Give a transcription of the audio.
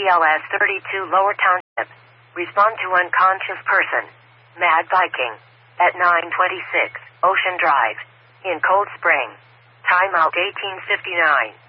BLS 32 Lower Township. Respond to unconscious person. Mad Viking. At 926 Ocean Drive. In Cold Spring. Timeout 1859.